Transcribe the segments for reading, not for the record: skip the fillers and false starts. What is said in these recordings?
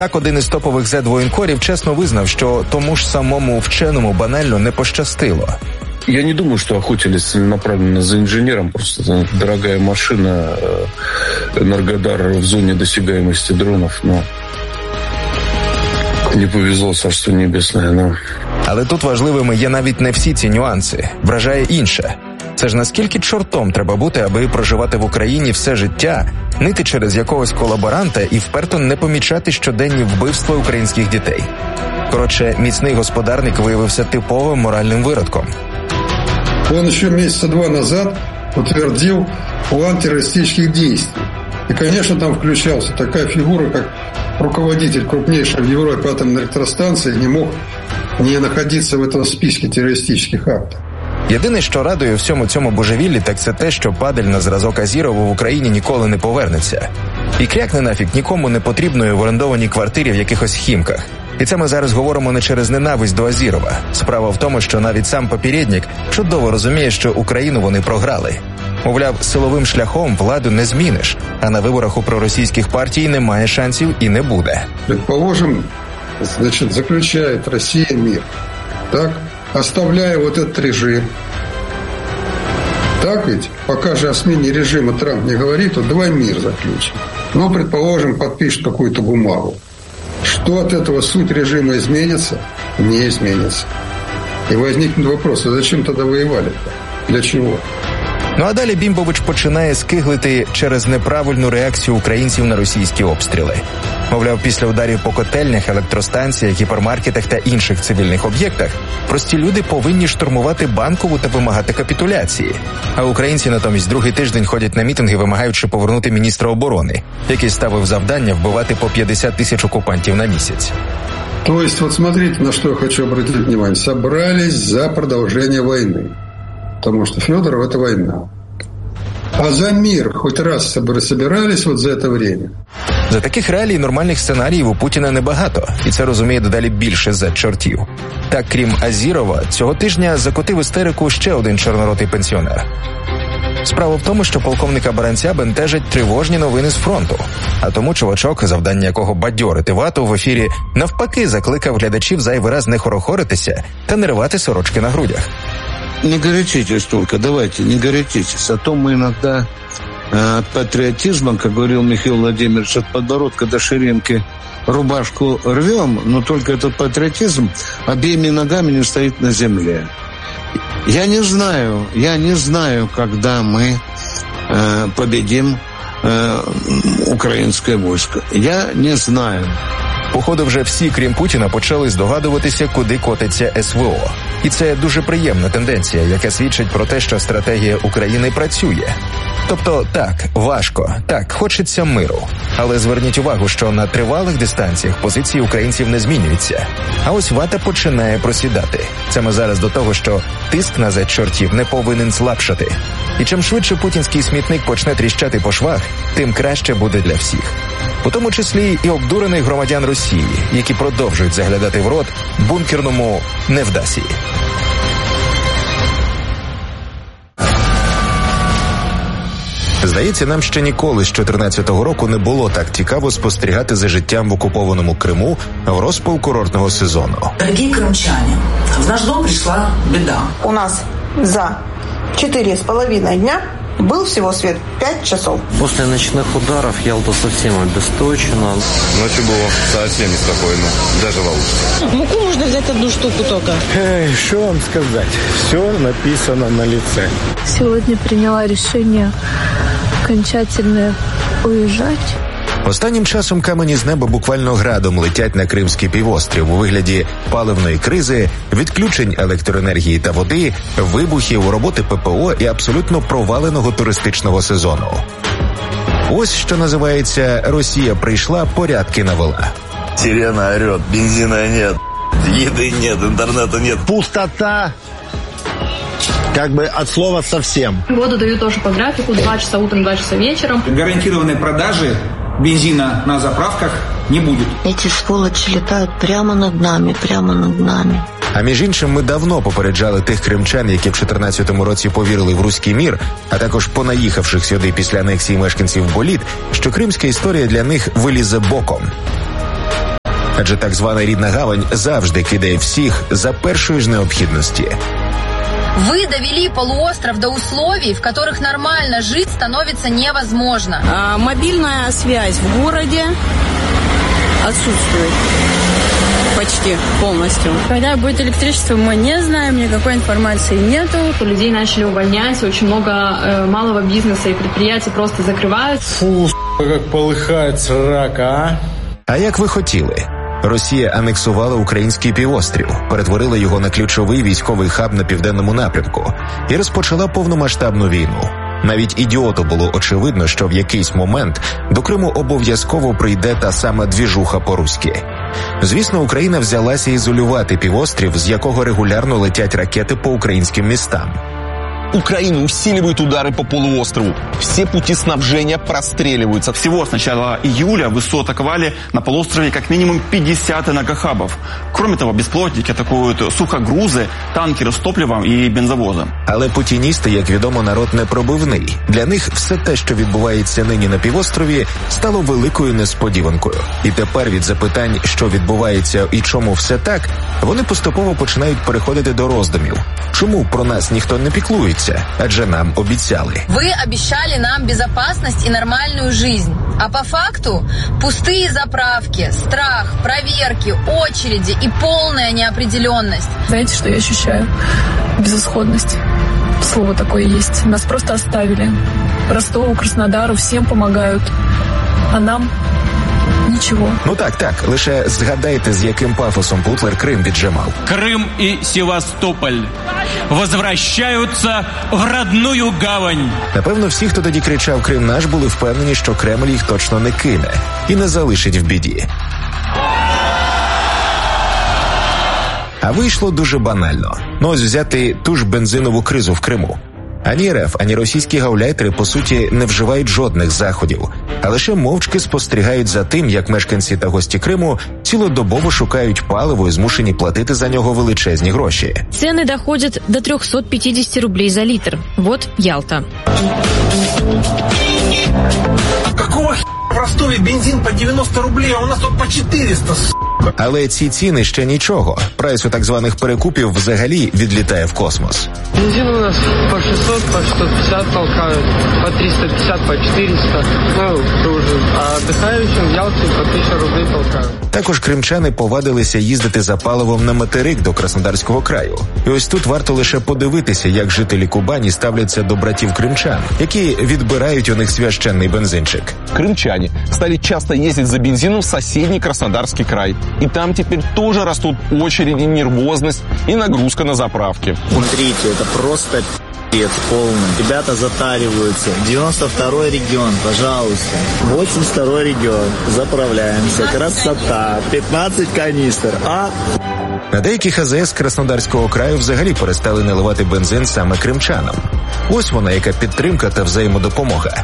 Так, один із топових Z-воєнкорів чесно визнав, що тому ж самому вченому банально не пощастило. Я не думаю, что охотились целенаправленно за инженером. Просто дорогая машина, Энергодар в зоне досягаемости дронов. Но не повезло, Царство Небесное. Но... Але тут важливими є навіть не всі ці нюанси. Вражає інше. Це ж наскільки чортом треба бути, аби проживати в Україні все життя, нити через якогось колаборанта і вперто не помічати щоденні вбивства українських дітей. Коротше, міцний господарник виявився типовим моральним виродком. Он еще месяца 2 назад утвердил план террористических действий. И, конечно, там включался такая фигура, как руководитель крупнейшей в Европе атомной электростанции, не мог не находиться в этом списке террористических актов. Єдине, що радує всьому цьому божевіллі, так це те, що падаль на зразок Азірова в Україні ніколи не повернеться. І крякне нафіг нікому не потрібної в орендованій квартирі в якихось Хімках. І це ми зараз говоримо не через ненависть до Азірова. Справа в тому, що навіть сам попередник чудово розуміє, що Україну вони програли. Мовляв, силовим шляхом владу не зміниш, а на виборах у проросійських партій немає шансів і не буде. Предположим, значит, заключает Россия мир, так, оставляя вот этот режим. Так ведь? Пока же о смене режима Трамп не говорит, то давай мир заключим. Но, предположим, подпишет какую-то бумагу. Что от этого суть режима изменится? Не изменится. И возникнет вопрос, а зачем тогда воевали-то? Для чего? Ну а далі Бімбович починає скиглити через неправильну реакцію українців на російські обстріли. Мовляв, після ударів по котельнях, електростанціях, гіпермаркетах та інших цивільних об'єктах прості люди повинні штурмувати Банкову та вимагати капітуляції. А українці натомість другий тиждень ходять на мітинги, вимагаючи повернути міністра оборони, який ставив завдання вбивати по 50 тисяч окупантів на місяць. То есть, вот смотрите, на что я хочу обратить внимание. Собрались за продолжение войны. Потому что Федоров – это война. А за мир хоть раз собирались вот за это время? За таких реалій нормальних сценаріїв у Путіна небагато, і це розуміє дедалі більше за чортів. Так, крім Азірова, цього тижня закотив істерику ще один чорноротий пенсіонер. Справа в тому, що полковника Баранця бентежать тривожні новини з фронту. А тому чувачок, завдання якого бадьорити вату в ефірі, навпаки закликав глядачів зайвий раз не хорохоритися та не рвати сорочки на грудях. Не горячитесь только, давайте, не горячитесь. А то мы иногда от патриотизма, как говорил Михаил Владимирович, от подбородка до ширинки рубашку рвем, но только этот патриотизм обеими ногами не стоит на земле. Я не знаю, когда мы победим украинское войско. Я не знаю. Походу, вже всі, крім Путіна, почали здогадуватися, куди котиться СВО. І це дуже приємна тенденція, яка свідчить про те, що стратегія України працює. Тобто, так, важко, так, хочеться миру. Але зверніть увагу, що на тривалих дистанціях позиції українців не змінюються. А ось вата починає просідати. Це ми зараз до того, що тиск на Z-чортів не повинен слабшати. І чим швидше путінський смітник почне тріщати по швах, тим краще буде для всіх. У тому числі і обдурених громадян Росії, які продовжують заглядати в рот бункерному невдасі. Здається, нам ще ніколи з 14-го року не було так цікаво спостерігати за життям в окупованому Криму в розпал курортного сезону. Дорогі кримчані, в наш дом прийшла біда. У нас за 4,5 дня был всего свет 5 часов. После ночных ударов Ялта совсем обесточена. Ночью было совсем неспокойно, даже волнующе. Муку можно взять одну штуку только. Что вам сказать? Все написано на лице. Сегодня приняла решение окончательно уезжать. Останнім часом камені з неба буквально градом летять на Кримський півострів у вигляді паливної кризи, відключень електроенергії та води, вибухів, роботи ППО і абсолютно проваленого туристичного сезону. Ось що називається «Росія прийшла, порядки навела». Сирена орет, бензина нет, еды нет, интернета нет. Пустота. Как бы от слова совсем. Воду дают тоже по графику, 2 часа утром, 2 часа вечером. Гарантированной продажи бензина на заправках не будет. Эти сволочи летают прямо над нами. А між іншим, ми давно попереджали тих кримчан, які в 14-му році повірили в руський мір, а також понаїхавших сюди після анексії мешканців Боліт, що кримська історія для них вилізе боком. Адже так звана рідна гавань завжди кидає всіх за першої ж необхідності. Вы довели полуостров до условий, в которых нормально жить становится невозможно. Мобильная связь в городе отсутствует почти полностью. Когда будет электричество, мы не знаем, никакой информации нету. Людей начали увольнять, очень много малого бизнеса и предприятий просто закрывают. Фу, как полыхает срак, а? А як ви хотіли? Росія анексувала український півострів, перетворила його на ключовий військовий хаб на південному напрямку і розпочала повномасштабну війну. Навіть ідіоту було очевидно, що в якийсь момент до Криму обов'язково прийде та сама двіжуха по-руськи. Звісно, Україна взялася ізолювати півострів, з якого регулярно летять ракети по українським містам. Украина усиливает удары по полуострову. Все пути снабжения простреливаются. Всего с начала июля ВСУ атаковали на полуострове как минимум 50 энергохабов. Кроме того, беспилотники атакують сухогрузи, танкери з топливом і бензовозом. Але путіністи, як відомо, народ непробивний. Для них все те, що відбувається нині на півострові, стало великою несподіванкою. І тепер від запитань, що відбувається і чому все так, вони поступово починають переходити до роздумів. Чому про нас ніхто не піклується? Адже нам обіцяли. Вы обещали нам безопасность и нормальную жизнь. А по факту пустые заправки, страх, проверки, очереди и полная неопределенность. Знаете, что я ощущаю? Безысходность. Слово такое есть. Нас просто оставили. Ростову, Краснодару всем помогают. А нам нічого. Ну так, лише згадайте, з яким пафосом Путлер Крим віджимав. Крым и Севастополь возвращаются в родную гавань. Напевно, всі, хто тоді кричав «Крим наш», були впевнені, що Кремль їх точно не кине і не залишить в біді. А вийшло дуже банально. Ну ось взяти ту ж бензинову кризу в Криму. Ані РФ, ані російські гауляйтери, по суті, не вживають жодних заходів, а лише мовчки спостерігають за тим, як мешканці та гості Криму цілодобово шукають паливо і змушені платити за нього величезні гроші. Цены доходят до 350 рублей за литр. Вот Ялта. Какого в Ростове бензин по 90 рублей, а у нас тут по 400, Але ці ціни ще нічого. Прайс у так званих перекупів взагалі відлітає в космос. Бензин у нас по 600, по 650 толкают, по 350, по 400, а отдыхающим в Ялте по 1000 рублей толкают. Також кримчани повадилися їздити за паливом на материк до Краснодарського краю. І ось тут варто лише подивитися, як жителі Кубані ставляться до братів кримчан, які відбирають у них священний бензинчик. Крымчане стали часто ездить за бензином в соседний Краснодарский край. И там теперь тоже растут очереди, нервозность и нагрузка на заправке. Смотрите, это просто пи***ц полный. Ребята затариваются. 92-й регион, пожалуйста. 82-й регион. Заправляемся. Красота. 15 канистр. На деяких АЗС Краснодарського краю взагалі перестали наливати бензин саме кримчанам. Ось вона, яка підтримка та взаємодопомога.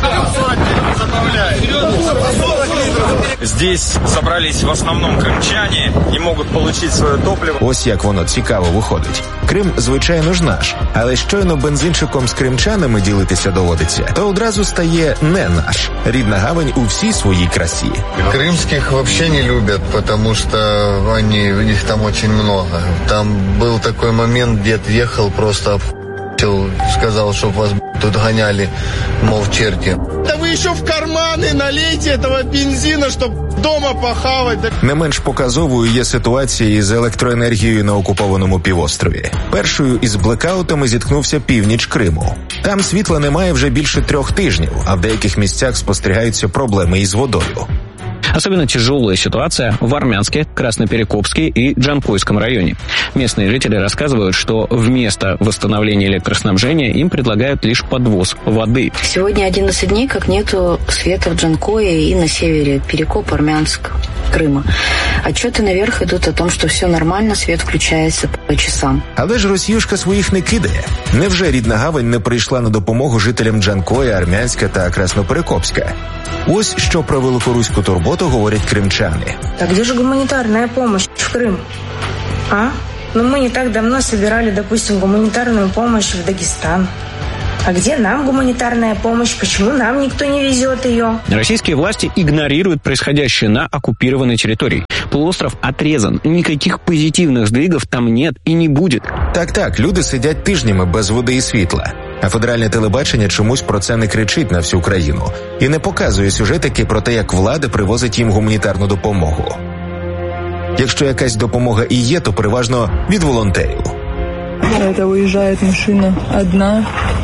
Здесь собрались в основном крымчане и могут получить свое топливо. Ось як воно цікаво виходить. Крим, звичайно ж, наш. Але щойно бензинчиком з кримчанами ділитися доводиться, то одразу стає не наш. Рідна гавань у всій своїй красі. Крымских вообще не любят, потому что их там очень много. Там был такой момент, дед ехал, просто сказал, чтобы вас тут гоняли, мол, черти. Да вы еще в карманы налейте этого бензина, чтобы дома похавать. Не менш показовою є ситуація із електроенергією на окупованому півострові. Першою із блекаутами зіткнувся північ Криму. Там світла немає вже більше 3 тижнів, а в деяких місцях спостерігаються проблеми із водою. Особенно тяжелая ситуация в Армянске, Красноперекопске и Джанкойском районе. Местные жители рассказывают, что вместо восстановления электроснабжения им предлагают лишь подвоз воды. Сегодня 11 дней, как нету света в Джанкое и на севере, Перекоп, Армянск, Крыма. Отчеты наверх идут о том, что все нормально, свет включается по часам. Але ж Росіюшка своїх не кидає. Невже рідна гавань не прийшла на допомогу жителям Джанкоя, Армянська та Красноперекопська? Ось що про великоруську турботу говорять кримчани. А где же гуманитарная помощь в Крым? Ну мы не так давно собирали, допустим, гуманитарную помощь в Дагестан. А где нам гуманитарная помощь? Почему нам никто не везет ее? Российские власти игнорируют происходящее на оккупированной территории. Полуостров отрезан. Никаких позитивных сдвигов там нет и не будет. Так, люди сидять тижнями без води і світла. А федеральне телебачення чомусь про це не кричить на всю країну і не показує сюжетики про те, як влада привозить їм гуманітарну допомогу. Якщо якась допомога і є, то переважно від волонтерів. Это уезжает машина одна,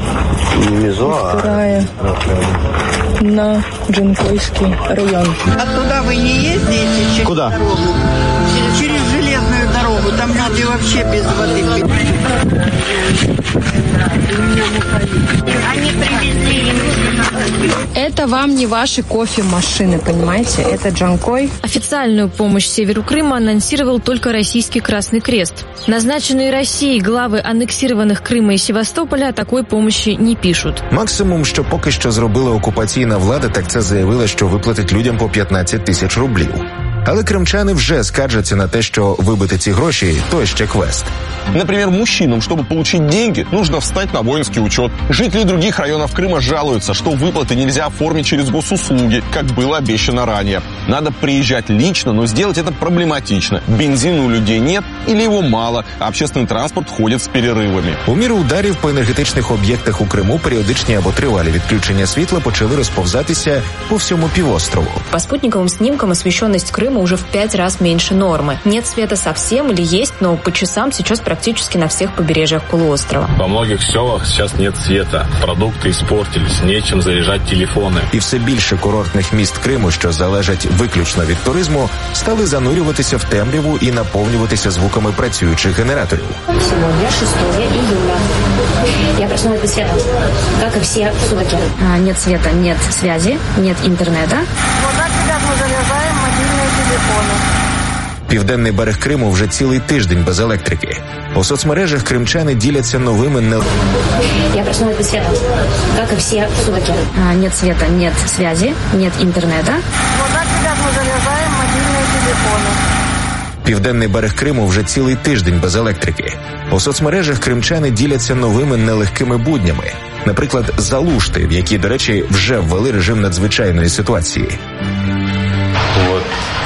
вторая на Джанкойский район. Оттуда вы не ездите? Куда? Дорогу? Через железную дорогу. Там люди вообще без воды. Они привезли им. Это вам не ваши кофемашины, понимаете? Это Джанкой. Официальную помощь северу Крыма анонсировал только российский Красный Крест. Назначенные Россией главы аннексированных Крыма и Севастополя о такой помощи не пишут. Максимум, що поки що зробила окупаційна влада, так це заявила, що виплатить людям по 15 тисяч рублів. Але кримчани вже скаржаться на те, що вибити ці гроші – то ще квест. Например, мужчинам, чтобы получить деньги, нужно встать на воинский учет. Жители других районов Крыма жалуются, что выплаты нельзя оформить через госуслуги, как было обещано ранее. Надо приезжать лично, но сделать это проблематично. Бензина у людей нет или его мало, а общественный транспорт ходит с перерывами. У міру ударів по енергетичних об'єктах у Криму періодичні або тривалі відключення світла почали розповзатися по всьому півострову. По спутниковым снимкам освещенность Крыма уже в 5 раз меньше нормы. Нет света совсем или есть, но по часам сейчас практически на всех побережьях полуострова. Во многих селах сейчас нет света. Продукты испортились, нечем заряжать телефоны. І все більше курортних міст Криму, що залежать виключно від туризму, стали занурюватися в темряву і наповнюватися звуками працюючих генераторів. Сегодня 6 июля. Я проснулась без света, как и все сутки. Нет света, нет связи, нет интернета. Вот так сейчас мы заряжаем мобильные телефоны. Південний берег Криму вже цілий тиждень без електрики. У соцмережах кримчани діляться новими Я проснулась без света, как и все сутки. Нет света, нет связи, нет интернета. Вот так сейчас мы заряжаем мобильные телефоны. Південний берег Криму вже цілий тиждень без електрики. У соцмережах кримчани діляться новими нелегкими буднями. Наприклад, Залушти, в якій, до речі, вже ввели режим надзвичайної ситуації. Вот.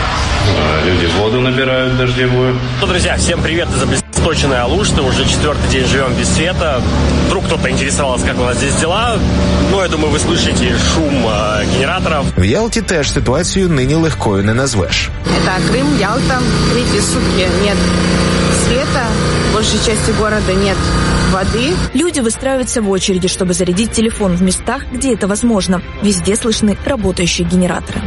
Люди воду набирают дождевую. Друзья, всем привет из обесточенной Алушты. Уже 4-й день живем без света. Вдруг кто-то интересовался, как у нас здесь дела. Ну, я думаю, вы слышите шум генераторов. В Ялті теж ситуацію нині легкою не назвеш. Это Крым, Ялта. 3 сутки нет света. В большей части города нет воды. Люди выстраиваются в очереди, чтобы зарядить телефон в местах, где это возможно. Везде слышны работающие генераторы.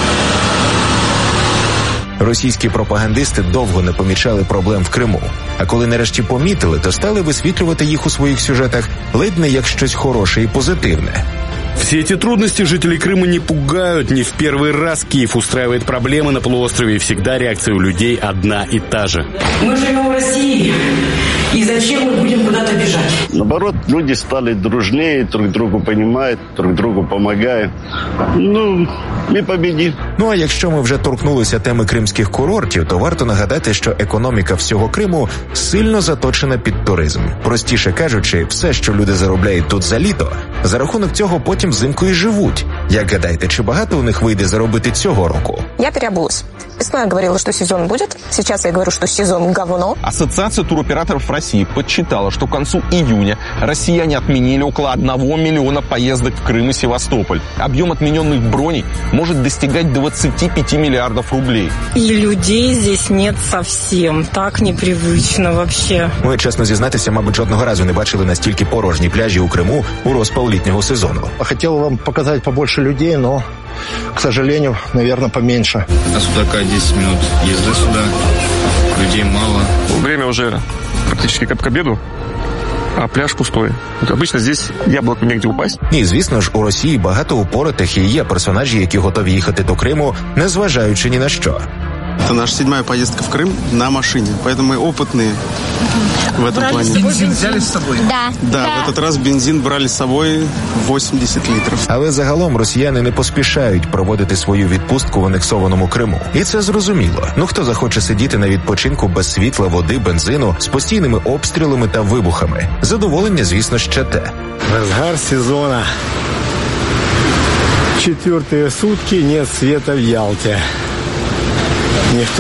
Російські пропагандисти довго не помічали проблем в Криму. А коли нарешті помітили, то стали висвітлювати їх у своїх сюжетах ледь не як щось хороше і позитивне. Все эти трудности жителей Крыма не пугают. Не в первый раз Киев устраивает проблемы на полуострове, и всегда реакция у людей одна и та же. Мы живем в России, и зачем мы будем куда-то бежать? Наоборот, люди стали дружнее, друг другу понимают, друг другу помогают. Ну, ми победим. Ну а якщо ми вже торкнулися теми кримських курортів, то варто нагадати, що економіка всього Криму сильно заточена під туризм. Простіше кажучи, все, що люди заробляють тут за літо, за рахунок цього потім взимку і живуть. Як гадаєте, чи багато у них вийде заробити цього року? Я переобулась. Весной я говорила, что сезон будет. Сейчас я говорю, что сезон говно. Ассоциация туроператоров России подсчитала, что к концу июня россияне отменили около 1 миллиона поездок в Крым и Севастополь. Объем отмененных броней может достигать 25 миллиардов рублей. И людей здесь нет совсем. Так непривычно вообще. Ми, чесно зізнатися, мабуть, жодного разу не бачили настільки порожні пляжі у Криму у розпал літнього сезону. Хотел вам показать побольше людей, но, к сожалению, наверное, поменьше. А Судака 10 минут езды сюда, людей мало. Время уже практически как к обеду, а пляж пустой. Вот обычно здесь яблоку негде упасть. І, звісно ж, у Росії багато упоротих і є персонажі, які готові їхати до Криму, незважаючи ні на що. Это наша 7-я поездка в Крым на машине, поэтому мы опытные в этом плане. Бензин взяли с собой? Да, в этот раз бензин брали с собой 80 литров. Але загалом росіяни не поспішають проводити свою відпустку в анексованому Криму. І це зрозуміло. Ну хто захоче сидіти на відпочинку без світла, води, бензину, з постійними обстрілами та вибухами? Задоволення, звісно, ще те. Разгар сезона. 4-е сутки нет света в Ялте. Никто